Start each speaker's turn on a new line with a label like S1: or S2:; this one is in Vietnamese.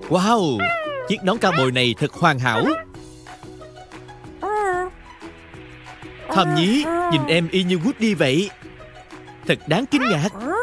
S1: Wow, chiếc nón cao bồi này thật hoàn hảo. Thầm nhí, nhìn em y như Woody vậy. Thật đáng kinh ngạc.